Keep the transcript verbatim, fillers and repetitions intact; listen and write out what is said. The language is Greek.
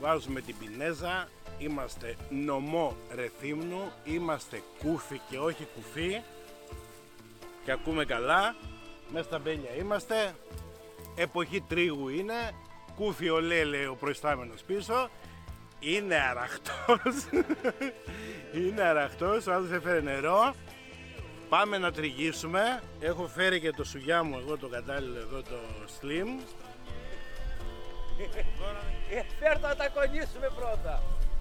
βάζουμε την πινέζα. Είμαστε νομό Ρεθύμνου, είμαστε κούφι και όχι κουφί. Και ακούμε καλά, μέσα στα μπέλια είμαστε. Εποχή τρίγου είναι, κούφι ολέ λέει ο προϊστάμενος πίσω. Είναι αραχτός, είναι αραχτός, ο άλλος έφερε νερό. Πάμε να τριγίσουμε. Έχω φέρει και το σουγιά μου εγώ το κατάλληλο εδώ το slim. Ε, φέρ' το να τα κονίσουμε πρώτα.